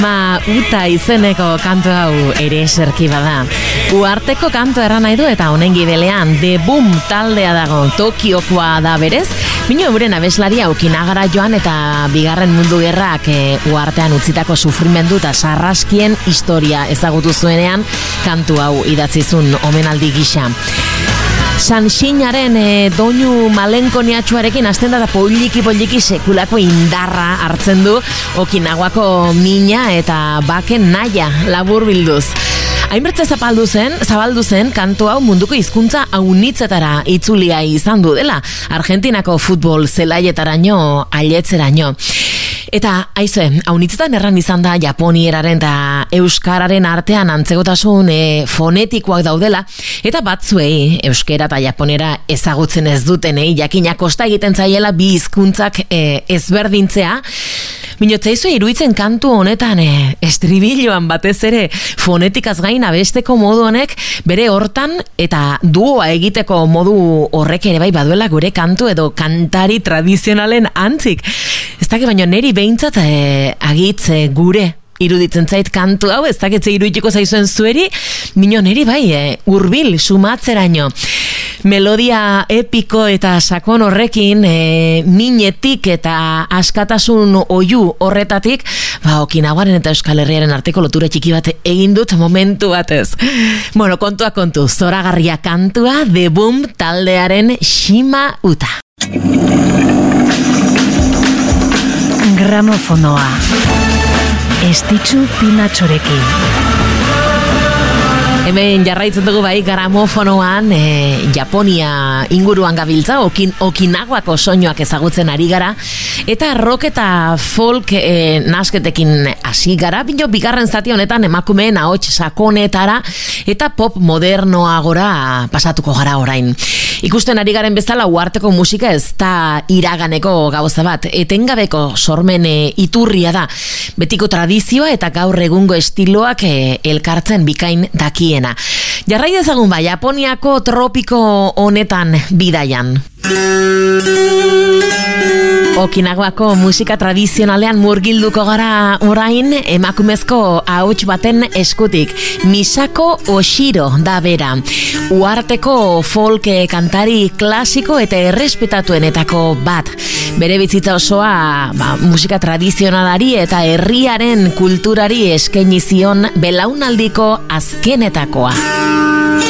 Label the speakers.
Speaker 1: Uta izeneko kantu hau ere eserki bada. Uarteko kantu erran nahi du eta honen gibelean The Boom taldea dago, Tokiokoa da berez. Bino euren abeslaria Okinagara joan eta Bigarren Mundu Gerrak uartean utzitako sufrimendu eta sarraskien historia ezagutu zuenean kantu hau idatzizun omenaldi gisa. Sanxinaren doinu malenkoniatxuarekin hasten da poliki sekulako indarra hartzen du Okinaguako mina eta baken naia labur bilduz. Hainbertze zabaldu zen kantu hau munduko hizkuntza aunitzetara itzulia izan du dela, Argentinako futbol zelaietaraino ailetzeraino. Eta, aizue, aunitzetan erran izan da Japonieraren eta Euskararen artean antzegotasun fonetikoak daudela, eta batzuei Euskara eta Japonera ezagutzen ez dutenei jakina kosta egiten zaiela bi hizkuntzak ezberdintzea. Minotzaizu iruditzen kantu honetan estribilloan batez ere fonetikaz gain abesteko modu honek bere hortan eta duoa egiteko modu horrek ere bai baduela gure kantu edo kantari tradizionalen antzik. Ez dakit baino neri behintzat agitz gure iruditzen zait kantu hau, ez dakit irudituko zaizuen zueri, mino neri bai hurbil sumatzeraino. Melodia epiko eta sakon horrekin minetik eta askatasun oihu horretatik Okinaguaren eta Euskal Herriaren arteko lotura txiki bat egin dut momentu batez. Bueno, kontua kontu, zoragarria kantua The Boom taldearen Shima Uta.
Speaker 2: Gramofonoa Estitxu Pinatxorekin.
Speaker 1: Hemen jarraitzen dugu bai gramofonoan Japonia inguruan gabiltza, Okinaguako soinuak ezagutzen ari gara, eta rock eta folk nasketekin hasi gara, bino bigarren zati honetan emakumeen ahots sakonetara eta pop modernoagora pasatuko gara orain. Ikusten ari garen bezala uarteko musika ez da iraganeko gauza bat, etengabeko sormen iturria da, betiko tradizioa eta gaur egungo estiloak elkartzen bikain dakiena. Jarrai dezagun bai, Japoniako tropiko honetan bidaian. Okinaguako musika tradizionalean murgilduko gara orain emakumezko ahots baten eskutik. Misako Oshiro da bera. Uarteko folk kantari klasiko eta errespetatuenetako bat. Bere bizitza osoa musika tradizionalari eta herriaren kulturari eskaini zion belaunaldiko azkenetakoa.